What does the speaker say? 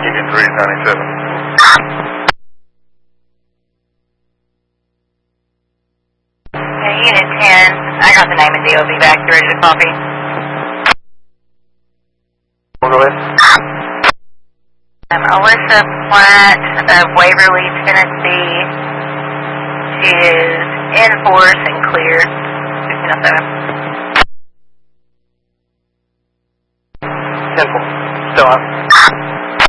Unit 397. Unit 10, I got the name of DOB back. You ready to copy? Go ahead. Alyssa Platt of Waverly, Tennessee. She is in force and clear. 1507. 10-4. Still up.